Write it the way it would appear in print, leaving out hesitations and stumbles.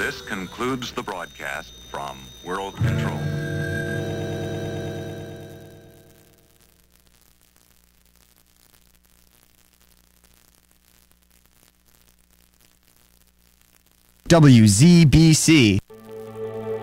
This concludes the broadcast from World Control. WZBC